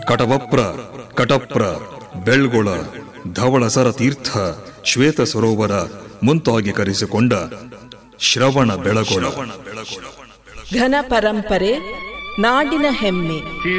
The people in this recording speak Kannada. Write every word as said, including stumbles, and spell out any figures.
ಕಟವಪ್ರ, ಕಟಪ್ರ, ಬೆಳ್ಗೊಳ, ಧವಳಸರ ತೀರ್ಥ, ಶ್ವೇತ ಸರೋವರ ಮುಂತಾಗಿ ಕರೆಸಿಕೊಂಡ ಶ್ರವಣ ಬೆಳಗೊಳ. ಘನ ಪರಂಪರೆ, ನಾಡಿನ ಹೆಮ್ಮೆ.